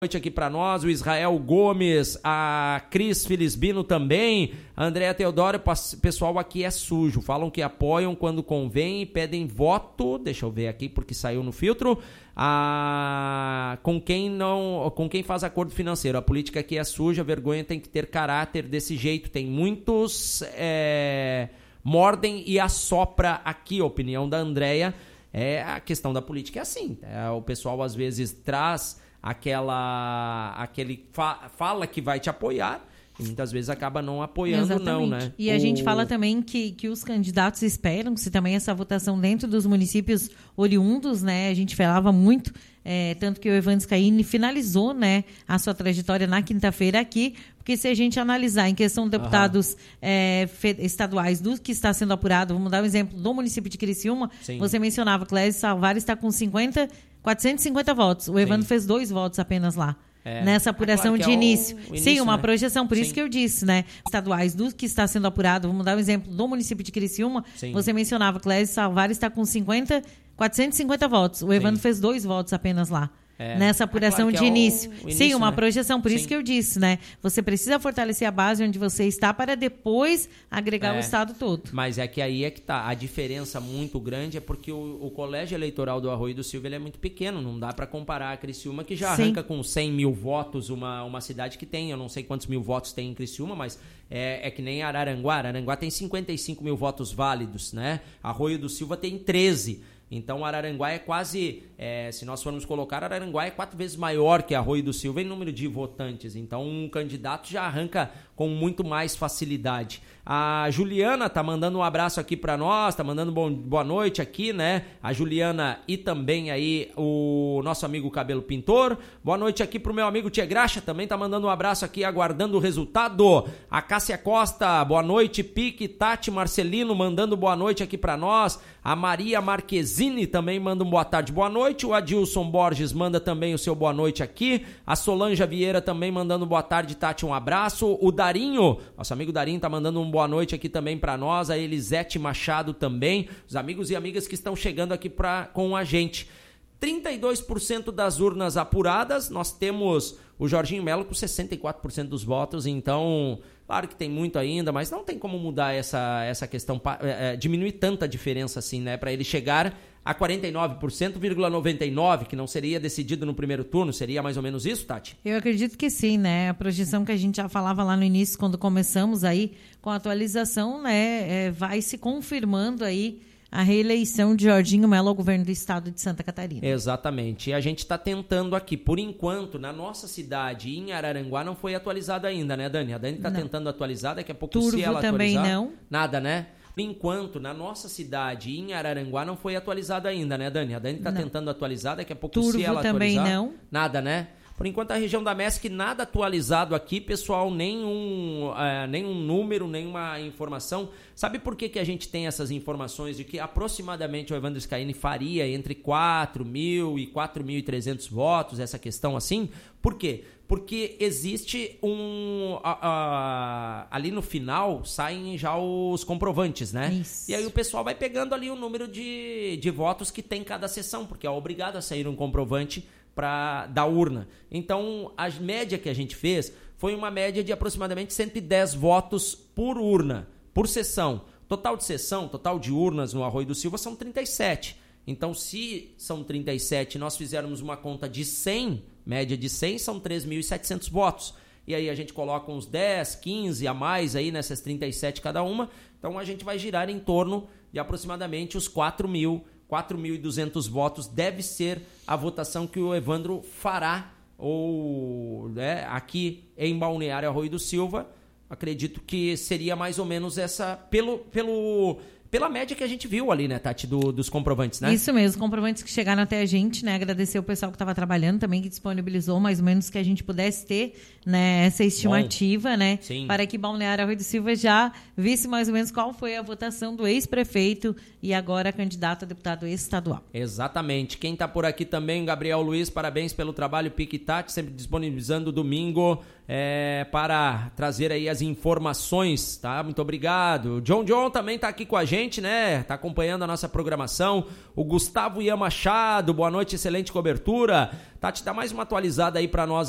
Noite aqui para nós, o Israel Gomes, a Cris Felisbino também, a Andréa Teodoro, pessoal aqui é sujo, falam que apoiam quando convém e pedem voto, deixa eu ver aqui porque saiu no filtro, com quem faz acordo financeiro, a política aqui é suja, a vergonha tem que ter caráter desse jeito, tem muitos mordem e assopra aqui, a opinião da Andréa, a questão da política é assim, o pessoal às vezes traz fala que vai te apoiar e muitas vezes acaba não apoiando. Exatamente. Não, né? E a gente fala também que os candidatos esperam se também essa votação dentro dos municípios oriundos, né? A gente falava muito, tanto que o Evandro Scaini finalizou, né, a sua trajetória na quinta-feira aqui, porque se a gente analisar em questão de deputados estaduais do que está sendo apurado, vamos dar um exemplo do município de Criciúma. Sim. Você mencionava, Clésio Salvar está com 450 votos. O Evandro fez 2 votos apenas lá. Nessa apuração de início. Sim, uma projeção, por isso que eu disse, né? Estaduais do que está sendo apurado, vamos dar um exemplo do município de Criciúma. Sim. Você mencionava, Clésio Salvar está com 450 votos. O Evandro fez 2 votos apenas lá. Nessa apuração de início. Sim, uma projeção, por isso que eu disse, né? Você precisa fortalecer a base onde você está para depois agregar o estado todo. Mas é que aí é que tá. A diferença muito grande é porque o colégio eleitoral do Arroio do Silva ele é muito pequeno. Não dá para comparar a Criciúma, que já arranca com 100 mil votos, uma cidade que tem, eu não sei quantos mil votos tem em Criciúma, mas é que nem Araranguá. Araranguá tem 55 mil votos válidos, né? Arroio do Silva tem 13. Então, Araranguá é quase, se nós formos colocar, Araranguá é 4 vezes maior que Arroio do Silva em número de votantes. Então, um candidato já arranca com muito mais facilidade. A Juliana tá mandando um abraço aqui para nós, tá mandando boa noite aqui, né? A Juliana e também aí o nosso amigo Cabelo Pintor. Boa noite aqui pro meu amigo Tia Graxa, também tá mandando um abraço aqui, aguardando o resultado. A Cássia Costa, boa noite. Pique, Tati Marcelino mandando boa noite aqui para nós. A Maria Marquezine também manda um boa tarde, boa noite. O Adilson Borges manda também o seu boa noite aqui. A Solange Vieira também mandando boa tarde, Tati, um abraço. O Darinho, nosso amigo Darinho tá mandando um boa noite aqui também para nós. A Elisete Machado também. Os amigos e amigas que estão chegando aqui com a gente. 32% das urnas apuradas, nós temos o Jorginho Melo com 64% dos votos, então, claro que tem muito ainda, mas não tem como mudar essa questão, diminuir tanta diferença assim, né, para ele chegar a 49,99%, que não seria decidido no primeiro turno, seria mais ou menos isso, Tati? Eu acredito que sim, né, a projeção que a gente já falava lá no início, quando começamos aí com a atualização, né, vai se confirmando aí a reeleição de Jorginho Melo ao governo do estado de Santa Catarina. Exatamente. E a gente está tentando aqui, por enquanto, na nossa cidade, em Araranguá, não foi atualizado ainda, né, Dani? A Dani está tentando atualizar, daqui a pouco Turvo se ela também atualizar... não. Nada, né? Por enquanto, na nossa cidade, em Araranguá, não foi atualizado ainda, né, Dani? A Dani está tentando atualizar, daqui a pouco Turvo se ela também atualizar... não. Nada, né? Por enquanto, a região da MESC, nada atualizado aqui, pessoal, nenhum número, nenhuma informação. Sabe por que a gente tem essas informações de que aproximadamente o Evandro Scaini faria entre 4.000 e 4.300 votos, essa questão assim? Por quê? Porque existe ali no final saem já os comprovantes, né? Isso. E aí o pessoal vai pegando ali o número de votos que tem cada sessão, porque é obrigado a sair um comprovante da urna. Então, a média que a gente fez foi uma média de aproximadamente 110 votos por urna, por sessão. Total de urnas no Arroio do Silva são 37. Então, se são 37 nós fizermos uma conta de 100, média de 100, são 3.700 votos. E aí a gente coloca uns 10, 15 a mais aí nessas 37 cada uma. Então, a gente vai girar em torno de aproximadamente os 4.200 votos deve ser a votação que o Evandro fará aqui em Balneário Arroio do Silva. Acredito que seria mais ou menos essa, pela média que a gente viu ali, né, Tati, dos comprovantes, né? Isso mesmo, comprovantes que chegaram até a gente, né, agradecer o pessoal que estava trabalhando também, que disponibilizou mais ou menos que a gente pudesse ter, né, essa estimativa, né, para que Balneário Arroio do Silva já visse mais ou menos qual foi a votação do ex-prefeito e agora candidato a deputado estadual. Exatamente. Quem está por aqui também, Gabriel Luiz, parabéns pelo trabalho, Pique Tati, sempre disponibilizando domingo para trazer aí as informações, tá? Muito obrigado. O John também está aqui com a gente, né? Tá acompanhando a nossa programação. O Gustavo Ian Machado, boa noite, excelente cobertura. Tati, dá mais uma atualizada aí para nós